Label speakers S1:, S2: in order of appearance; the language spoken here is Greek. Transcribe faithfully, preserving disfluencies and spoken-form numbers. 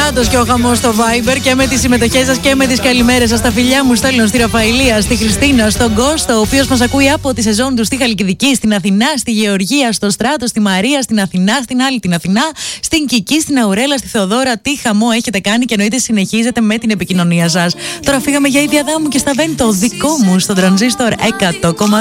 S1: γεμάτος και ο χαμός στο Viber και με τις συμμετοχές σας και με τις καλημέρες σας. Τα φιλιά μου στέλνω στη Ραφαηλία, στη Χριστίνα, στον Κώστο, ο οποίος μας ακούει από τη σεζόν του στη Χαλκιδική, στην Αθηνά, στη Γεωργία, στο Στράτο, στη Μαρία, στην Αθηνά, στην άλλη την Αθηνά, στην Κική, στην Αουρέλα, στη Θεοδώρα. Τι χαμό έχετε κάνει και εννοείται συνεχίζετε με την επικοινωνία σας. Τώρα φύγαμε για Ίδια Δάμου και στα Βέντο, δικό μου, στον Τρανζίστορ εκατό κόμμα